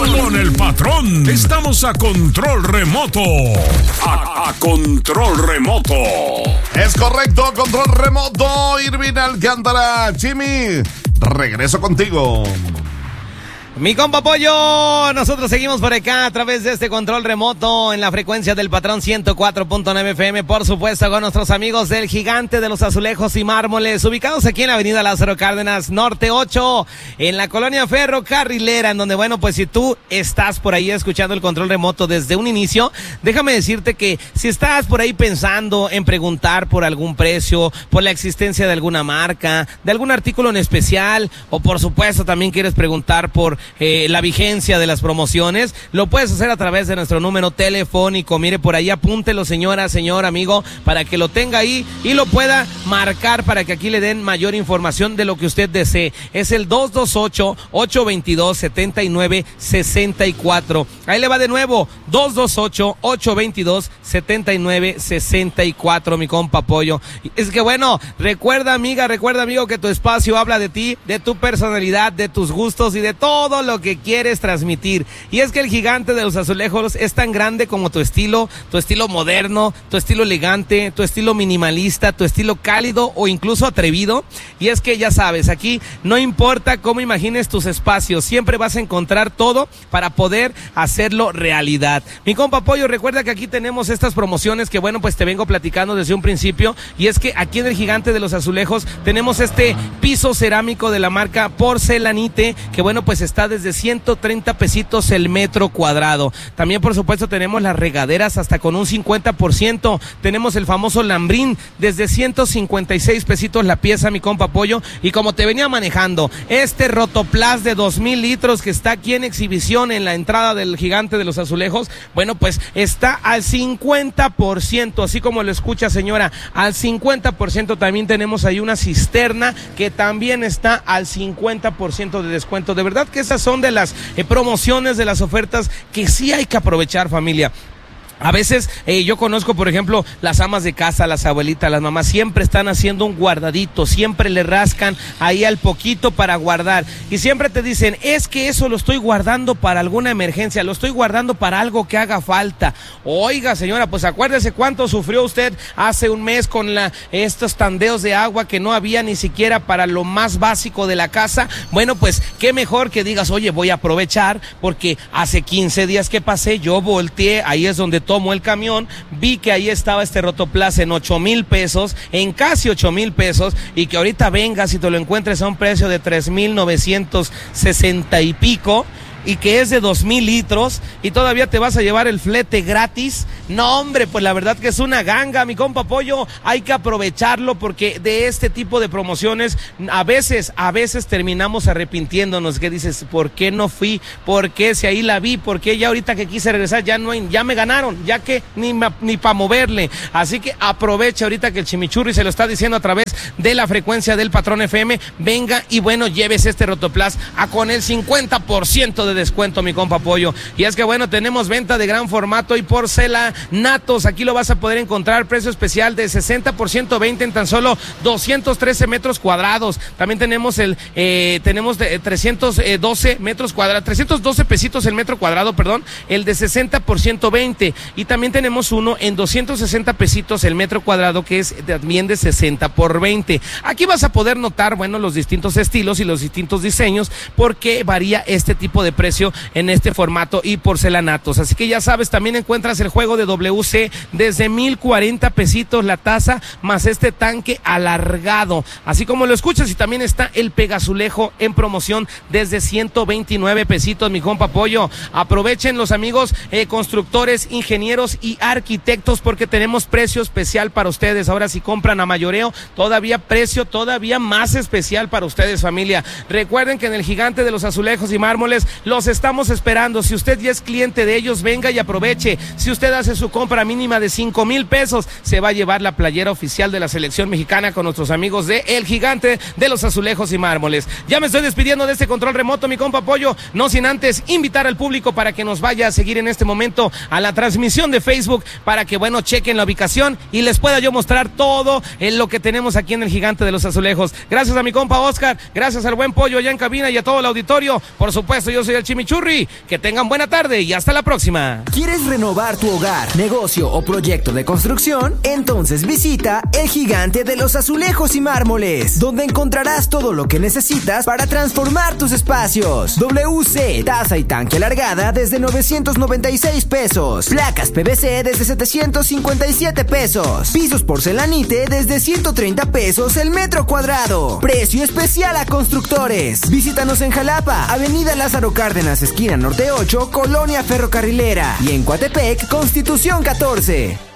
Con el patrón. Estamos a control remoto. A control remoto. Es correcto, control remoto. Irving Alcántara. Chimi, regreso contigo. Mi compa Pollo, nosotros seguimos por acá a través de este control remoto en la frecuencia del patrón 104.9 FM, por supuesto con nuestros amigos del Gigante de los Azulejos y Mármoles, ubicados aquí en la avenida Lázaro Cárdenas, Norte 8, en la colonia Ferrocarrilera, en donde, bueno, pues si tú estás por ahí escuchando el control remoto desde un inicio, déjame decirte que si estás por ahí pensando en preguntar por algún precio, por la existencia de alguna marca, de algún artículo en especial, o por supuesto también quieres preguntar por la vigencia de las promociones, lo puedes hacer a través de nuestro número telefónico. Mire, por ahí apúntelo, señora, señor, amigo, para que lo tenga ahí y lo pueda marcar para que aquí le den mayor información de lo que usted desee. Es el 228-822-7964. Ahí le va de nuevo, 228-822-7964, mi compa Pollo. Es que bueno, recuerda, amiga, recuerda, amigo, que tu espacio habla de ti, de tu personalidad, de tus gustos y de todo lo que quieres transmitir. Y es que el Gigante de los Azulejos es tan grande como tu estilo moderno, tu estilo elegante, tu estilo minimalista, tu estilo cálido o incluso atrevido. Y es que ya sabes, aquí no importa cómo imagines tus espacios, siempre vas a encontrar todo para poder hacerlo realidad. Mi compa Pollo, recuerda que aquí tenemos estas promociones que, bueno, pues te vengo platicando desde un principio. Y es que aquí en el Gigante de los Azulejos tenemos este piso cerámico de la marca Porcelanite, que, bueno, pues está desde 130 pesitos el metro cuadrado. También, por supuesto, tenemos las regaderas hasta con un 50%. Tenemos el famoso lambrín desde 156 pesitos la pieza, mi compa Pollo. Y como te venía manejando, este Rotoplas de 2,000 litros que está aquí en exhibición en la entrada del Gigante de los Azulejos, bueno, pues está al 50%, así como lo escucha, señora, al 50%. También tenemos ahí una cisterna que también está al 50% de descuento. De verdad que esas son de las promociones, de las ofertas que sí hay que aprovechar, familia. A veces yo conozco, por ejemplo, las amas de casa, las abuelitas, las mamás, siempre están haciendo un guardadito, siempre le rascan ahí al poquito para guardar. Y siempre te dicen, es que eso lo estoy guardando para alguna emergencia, lo estoy guardando para algo que haga falta. Oiga, señora, pues acuérdese cuánto sufrió usted hace un mes con estos tandeos de agua que no había ni siquiera para lo más básico de la casa. Bueno, pues qué mejor que digas, oye, voy a aprovechar porque hace 15 días que pasé, yo volteé, ahí es donde tomo el camión, vi que ahí estaba este Rotoplas en 8,000 pesos, en casi 8,000 pesos, y que ahorita vengas y te lo encuentres a un precio de 3,960 y pico, y que es de 2,000 litros y todavía te vas a llevar el flete gratis. No, hombre, pues la verdad que es una ganga, mi compa Pollo. Hay que aprovecharlo porque de este tipo de promociones a veces terminamos arrepintiéndonos, que dices, ¿por qué no fui? ¿Por qué si ahí la vi? ¿Por qué ya ahorita que quise regresar ya me ganaron? Ya que ni para moverle. Así que aprovecha ahorita que el Chimichurri se lo está diciendo a través de la frecuencia del Patrón FM. Venga y bueno, lleves este Rotoplas con el 50% de descuento, mi compa Pollo. Y es que bueno, tenemos venta de gran formato y porcelanatos. Aquí lo vas a poder encontrar, precio especial de 60% 20 en tan solo 213 metros cuadrados. También tenemos tenemos de 312 metros cuadrados, 312 pesitos el metro cuadrado, perdón, el de 60% 20. Y también tenemos uno en 260 pesitos el metro cuadrado, que es también de 60 por 20. Aquí vas a poder notar, bueno, los distintos estilos y los distintos diseños, porque varía este tipo de precio en este formato y porcelanatos. Así que ya sabes, también encuentras el juego de WC desde 1,040 pesitos la taza, más este tanque alargado, así como lo escuchas. Y también está el Pegazulejo en promoción desde 129 pesitos, mi compa Pollo. Aprovechen los amigos constructores, ingenieros y arquitectos, porque tenemos precio especial para ustedes. Ahora si compran a mayoreo, todavía precio todavía más especial para ustedes, familia. Recuerden que en el Gigante de los Azulejos y Mármoles los estamos esperando. Si usted ya es cliente de ellos, venga y aproveche. Si usted hace su compra mínima de 5,000 pesos, se va a llevar la playera oficial de la selección mexicana con nuestros amigos de El Gigante de los Azulejos y Mármoles. Ya me estoy despidiendo de este control remoto, mi compa Pollo, no sin antes invitar al público para que nos vaya a seguir en este momento a la transmisión de Facebook, para que, bueno, chequen la ubicación y les pueda yo mostrar todo lo que tenemos aquí en El Gigante de los Azulejos. Gracias a mi compa Oscar, gracias al buen Pollo allá en cabina y a todo el auditorio. Por supuesto, yo soy el el Chimichurri. Que tengan buena tarde y hasta la próxima. ¿Quieres renovar tu hogar, negocio o proyecto de construcción? Entonces visita El Gigante de los Azulejos y Mármoles, donde encontrarás todo lo que necesitas para transformar tus espacios. WC, taza y tanque alargada desde 996 pesos. Placas PVC desde 757 pesos. Pisos porcelanite desde 130 pesos el metro cuadrado. Precio especial a constructores. Visítanos en Jalapa, Avenida Lázaro Cárdenas, esquina Norte 8, Colonia Ferrocarrilera. Y en Coatepec, Constitución 14.